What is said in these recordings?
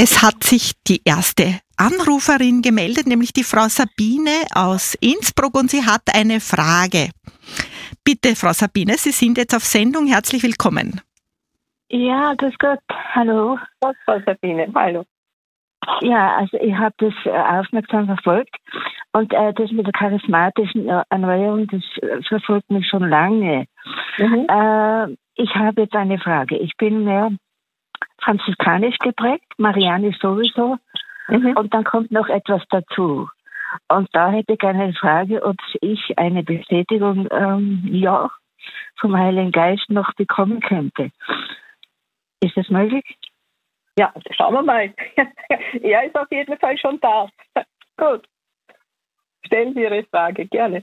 Es hat sich die erste Anruferin gemeldet, nämlich die Frau Sabine aus Innsbruck, und sie hat eine Frage. Bitte, Frau Sabine, Sie sind jetzt auf Sendung. Herzlich willkommen. Ja, grüß Gott. Hallo. Frau Sabine, hallo. Ja, also ich habe das aufmerksam verfolgt und das mit der charismatischen Erneuerung, das verfolgt mich schon lange. Ich habe jetzt eine Frage. Ich bin mehr franziskanisch geprägt, marianisch sowieso, und dann kommt noch etwas dazu. Und da hätte ich gerne eine Frage, ob ich eine Bestätigung vom Heiligen Geist noch bekommen könnte. Ist das möglich? Ja, schauen wir mal. Er ist auf jeden Fall schon da. Gut. Stellen Sie Ihre Frage, gerne.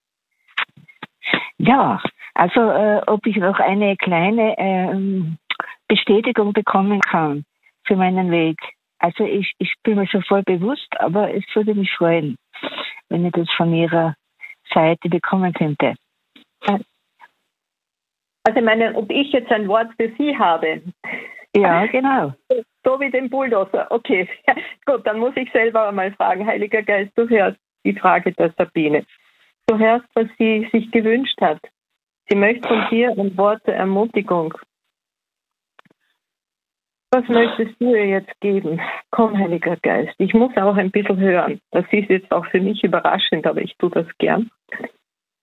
Ja, also ob ich noch eine kleine Bestätigung bekommen kann für meinen Weg. Also ich bin mir schon voll bewusst, aber es würde mich freuen, wenn ich das von Ihrer Seite bekommen könnte. Also ich meine, ob ich jetzt ein Wort für Sie habe. Ja, genau. So wie den Bulldozer. Okay, ja, gut, dann muss ich selber einmal fragen. Heiliger Geist, du hörst die Frage der Sabine. Du hörst, was sie sich gewünscht hat. Sie möchte von dir ein Wort der Ermutigung. Was möchtest du ihr jetzt geben? Komm, Heiliger Geist. Ich muss auch ein bisschen hören. Das ist jetzt auch für mich überraschend, aber ich tue das gern.